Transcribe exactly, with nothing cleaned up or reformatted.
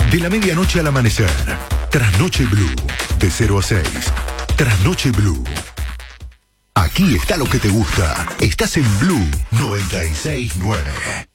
De la medianoche al amanecer. Trasnoche Blue. De cero a seis. Trasnoche Blue. Aquí está lo que te gusta. Estás en Blue noventa y seis punto nueve.